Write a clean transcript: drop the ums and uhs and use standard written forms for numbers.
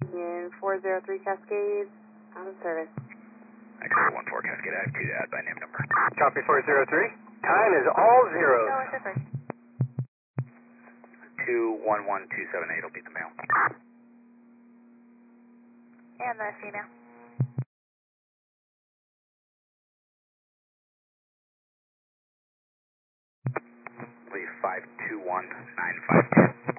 In 403 Cascade, out of service. X-ray 14 Cascade, I have 2 to add by name number. Copy 403. Time is all zeros. No, it's different. 211278 will be the male. And the female. Leave 521952.